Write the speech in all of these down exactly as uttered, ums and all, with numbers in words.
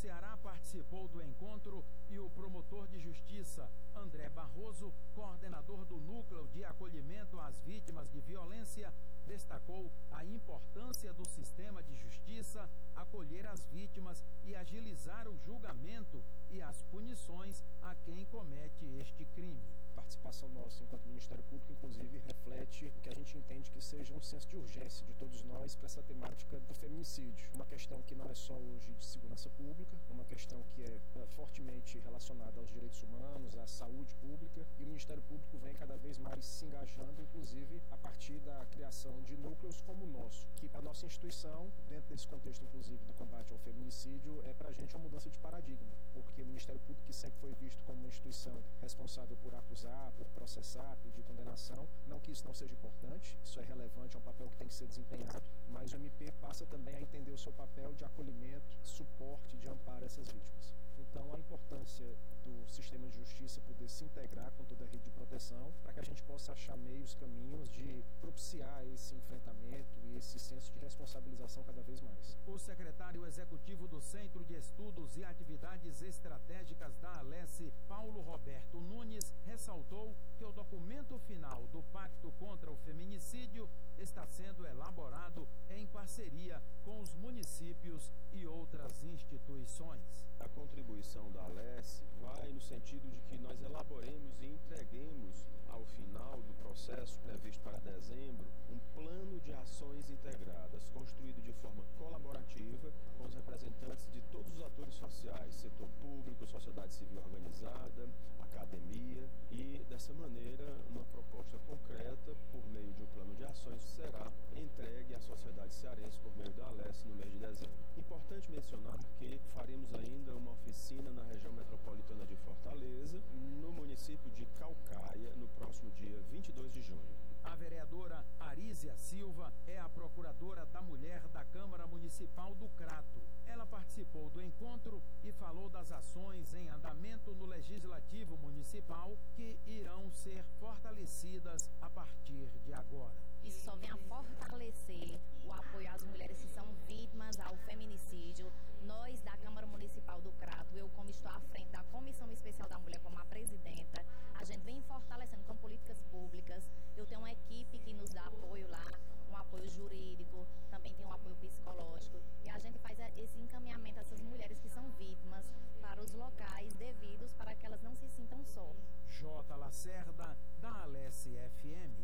Ceará participou do encontro e o promotor de justiça, André Barroso, coordenador do Núcleo de Acolhimento às Vítimas de Violência, destacou a importância do sistema de justiça acolher as vítimas e agilizar o julgamento e as punições a quem comete este crime. A participação nossa enquanto Ministério Público, inclusive, reflete o que a gente entende que seja um senso de urgência de todos nós para essa temática do feminicídio. Uma questão que não é só hoje de segurança pública, é uma questão que é fortemente relacionada aos direitos humanos, à saúde pública, e o Ministério Público vem cada vez mais se engajando, inclusive, a partir da criação de núcleos como o nosso, que a nossa instituição, dentro desse contexto, inclusive, do combate ao feminicídio, é para a gente uma mudança de paradigma, porque o Ministério Público, que sempre foi visto como uma instituição responsável por acusar, por processar, pedir condenação, não que isso não seja importante, isso é relevante, é um papel que tem que ser desempenhado, mas o M P passa também a entender o seu papel de acolhimento, suporte, de amparo a essas vítimas. Então, a importância do sistema de justiça poder se integrar com toda a rede de proteção para que a gente possa achar meios, caminhos de propiciar esse enfrentamento e esse senso de responsabilização cada vez mais. O secretário executivo do Centro de Estudos e Atividades Estratégicas da Alesse, Paulo Roberto Nunes, ressaltou que o documento final do Pacto contra o Feminicídio está sendo elaborado em parceria com os municípios e outras instituições. A contribuição da Alesse vai no sentido de que nós elaboremos e entreguemos ao final do processo previsto para dezembro um plano de ações integradas, construído de forma colaborativa com os representantes de todos os atores sociais, setor público, sociedade civil organizada, academia, e dessa maneira uma proposta concreta por meio de um plano de ações será entregue à sociedade cearense por meio da Alesse no mês de dezembro. Importante mencionar que faremos ainda uma oficina na região metropolitana de Fortaleza, no município de Caucaia, no próximo dia vinte e dois de junho. A vereadora Arísia Silva é a procuradora da mulher da Câmara Municipal do Crato. Ela participou do encontro e falou das ações em andamento no Legislativo Municipal que irão ser fortalecidas a partir de agora. Isso só vem a fortalecer o apoio às mulheres que são vítimas ao feminicídio. Nós, da Câmara Municipal do Crato, eu como estou à frente da Comissão Especial da Mulher como a presidenta, a gente vem fortalecendo com políticas públicas. Eu tenho uma equipe que nos dá apoio lá, um apoio jurídico, também tem um apoio psicológico. E a gente faz esse encaminhamento a essas mulheres que são vítimas para os locais devidos para que elas não se sintam só. J. Lacerda, da Alesse F M.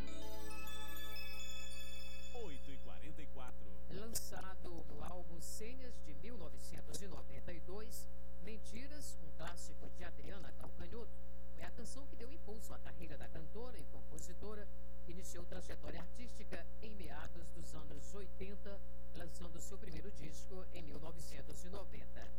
oito e quarenta e quatro. Lançado no álbum Sênias de mil novecentos e noventa e dois, Mentiras, um clássico de Adriana Calcanhoto, foi a canção que deu impulso à carreira da cantora e compositora, que iniciou trajetória artística em meados dos anos oitenta, lançando seu primeiro disco em mil novecentos e noventa.